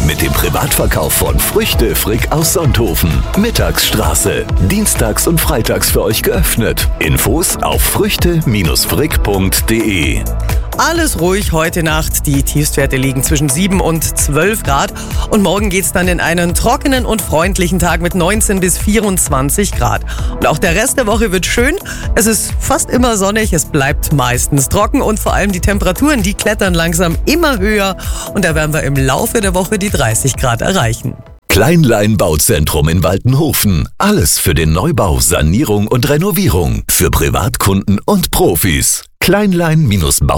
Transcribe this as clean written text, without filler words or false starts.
mit dem Privatverkauf von Früchte Frick aus Sonthofen. Mittagsstraße. Dienstags und freitags für euch geöffnet. Infos auf früchte-frick.de. Alles ruhig heute Nacht. Die Tiefstwerte liegen zwischen 7 und 12 Grad. Und morgen geht's dann in einen trockenen und freundlichen Tag mit 19 bis 24 Grad. Und auch der Rest der Woche wird schön. Es ist fast immer sonnig, es bleibt meistens trocken und vor allem die Temperaturen, die klettern langsam immer höher. Und da werden wir im Laufe der Woche die 30 Grad erreichen. Kleinlein Bauzentrum in Waltenhofen. Alles für den Neubau, Sanierung und Renovierung. Für Privatkunden und Profis. Kleinlein-Bau